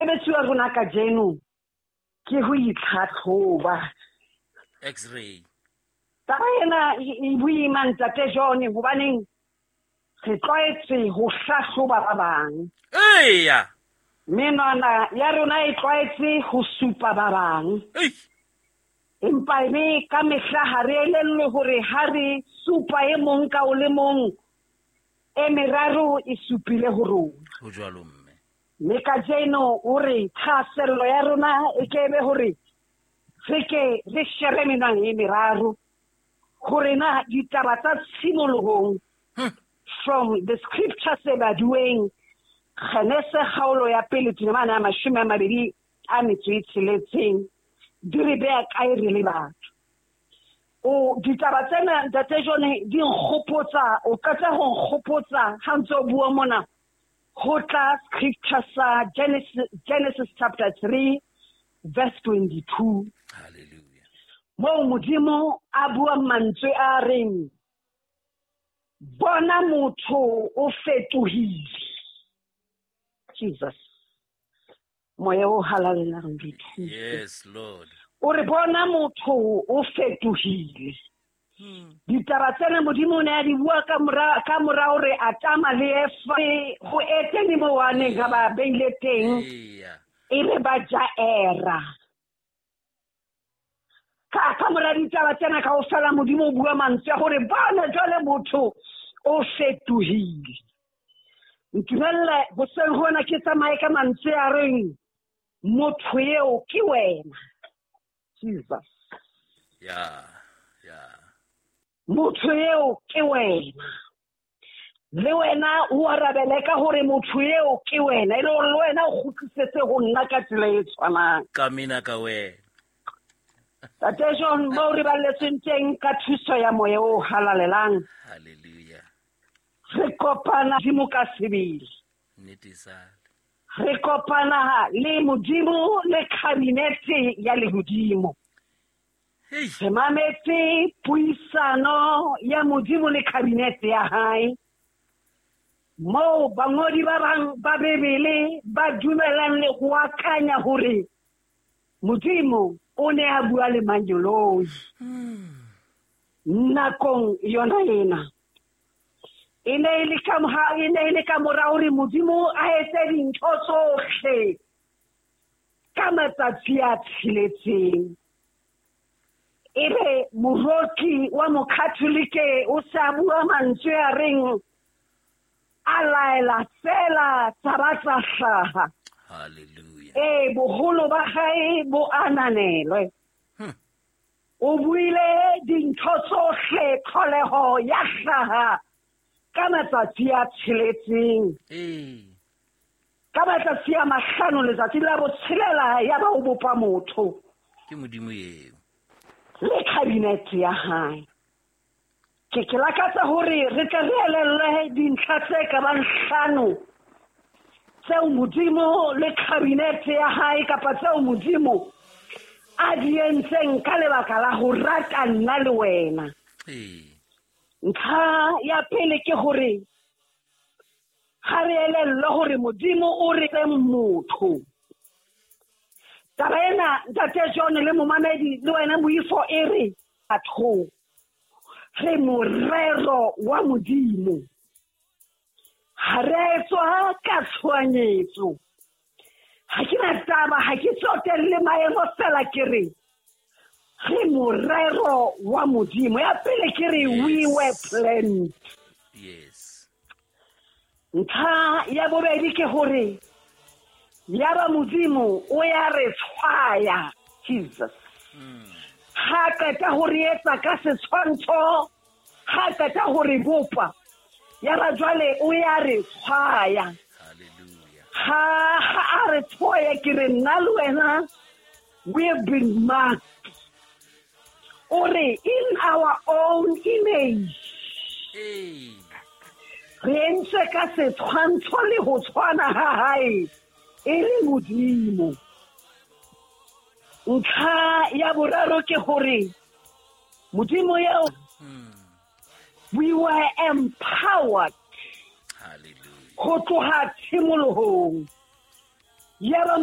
Ebetsuwa rona ka jeno ke ho itlhatlhoba X-ray. taba ena e boima ntate John hobaneng re tlwaetse ho hlahloba ba bang Eya. menwana ya rona e tlwaetse ho supa ba bang empa ebe ka mehla ha re elellwe hore ha re supa e mong ka o le mong e meraro e supile ho rona Ho jwalo mme. mme ka jeno o re thasello ya rona e kebe hore re ke re shere menwana e meraro hore na ditaba tsa tshimolohong from the scripture se badueng Genese kgaolo ya pele tshimana 26 di re bea kae re le batho o ditaba tsena ntate John di nkgopotsa o ka tsa ho nkgopotsa ha ntse o bua mona ho tla scripture sa Genesis chapter 3 verse 22. Hallelujah. Mo modimo a bua mantswe a reng bona motho o fetohile Jesus moya o halalela re dithu. Yes, Lord. O re bona motho o fetohile ditaba tsena modimo ne a di bua ka mora hore Atama le Eva ho eteni mo wane ga ba beile teng Eya. e be ba jaera ka mora ditaba tsena ka o fela modimo o bua mantswe hore bona jwale motho o fetohile ntumelle go se hona ke tsamaye ka mantswe a reng motho eo ke wena Jesus Yeah. motho eo ke wena le wena o arabele ka hore motho eo ke wena e le hore wena o khutlisetse ho nna ka tsela e tshwanang Ka mina ka wena. tate John mo re balletseng teng ka thuso ya moya o halalelang Hallelujah. re kopana dimo ka sebele Netisale. re kopana le modimo le kabinete ya lehodimo Hey. re mametse puisano ya modimo le kabinete ya hae mo bangodi ba bang ba bebele ba dumelang le go akanya hore modimo o ne a bua le manyoloi nakong yona ena e ne le ka mora hore modimo a etse dintho tsohle ka matsatsi a tshiletseng ebe moroki wa mokatholike o sa bua mantswe a reng a laela fela taba tsa hlaha Hallelujah. boholo ba gae bo ananelwe o buile dintho tsohle tlholeho ya hlaha ka matsatsi a tshiletseng ka matsatsi a mahlano letsatsi la botshelela ya ba o bopa motho Ke modimo eo. le kabinete ya hae ke lakatsa hore re ka re elelle dintlha tse ka bang hlano tseo modimo le kabinete ya hae kapa tseo modimo a di entseng ka lebaka la ho rata nna le wena ntlha ya pele ke hore ha re elelle hore modimo o re motho taba ena ntate John le momamedi le wena moifo e re batho re morero wa modimo ha re tswa ka tshwanyetso ha ke na taba ha ke tsotelle maemo fela ke re morero wa modimo ya pele ke re we were planned. Yes. Ntlha ya bobedi ke hore ya ba modimo o ya re tshwaya Jesus ha qeta ho re etsa ka setshwantsho ha qeta ho re bopa ya ba jwale o ya re tshwaya Hallelujah. ha a re tshwaya ke re nna le wena we have been marked or in our own image re entse ka setshwantsho le ho tshwana ha hae e le modimo ntlha ya boraro ke hore modimo yeo we were empowered Hallelujah. ho tloha tshimolohong ya ba